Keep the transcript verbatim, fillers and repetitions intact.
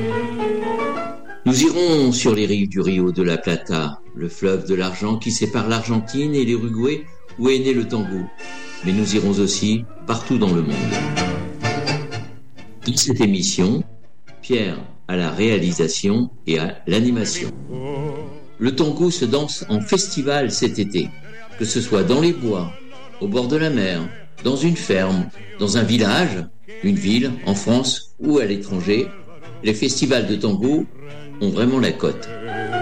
Nous irons sur les rives du Rio de la Plata, le fleuve de l'argent qui sépare l'Argentine et l'Uruguay, où est né le tango. Mais nous irons aussi partout dans le monde. Dans cette émission, Pierre à la réalisation et à l'animation. Le tango se danse en festival cet été, que ce soit dans les bois, au bord de la mer, dans une ferme, dans un village, une ville, en France ou à l'étranger. Les festivals de tango ont vraiment la cote.